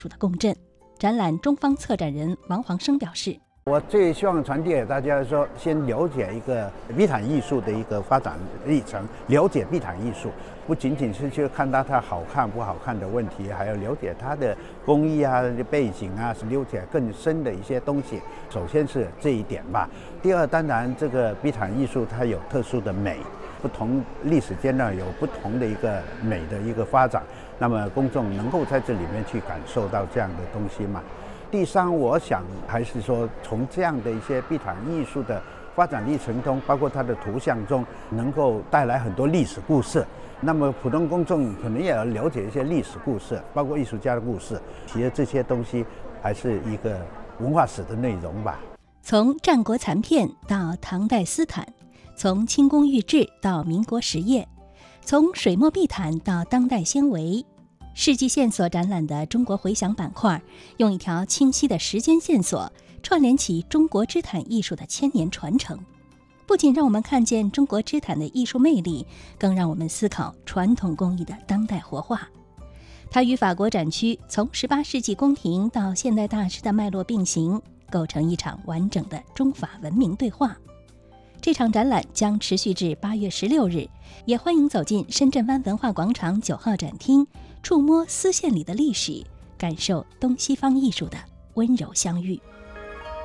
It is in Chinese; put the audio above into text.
术的共振。展览中方策展人王煌生表示， 我最希望传递给大家说，先了解一个地毯艺术的一个发展历程，了解地毯艺术，不仅仅是去看到它好看不好看的问题，还要了解它的工艺啊、背景啊，了解更深的一些东西。首先是这一点吧。第二，当然这个地毯艺术它有特殊的美，不同历史阶段有不同的一个美的一个发展，那么公众能够在这里面去感受到这样的东西嘛。第三，我想还是说从这样的一些地毯艺术的发展历程中，包括它的图像中，能够带来很多历史故事。那么普通公众可能也要了解一些历史故事，包括艺术家的故事。其实这些东西还是一个文化史的内容吧。 从战国残片到唐代丝毯，从清宫玉制到民国实业，从水墨地毯到当代纤维，世纪线索展览的中国回响板块，用一条清晰的时间线索串联起中国织毯艺术的千年传承，不仅让我们看见中国织毯的艺术魅力，更让我们思考传统工艺的当代活化。它与法国展区从18世纪宫廷到现代大师的脉络并行，构成一场完整的中法文明对话。这场展览将持续至8月16日，也欢迎走进深圳湾文化广场9号展厅，触摸丝线里的历史，感受东西方艺术的温柔相遇。